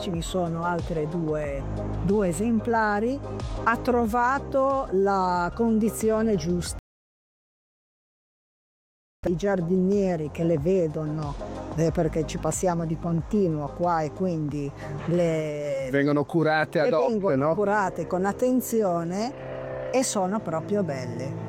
ce ne sono altre due esemplari, ha trovato la condizione giusta. I giardinieri che le vedono, perché ci passiamo di continuo qua e quindi vengono curate ad hoc, vengono no? curate con attenzione e sono proprio belle.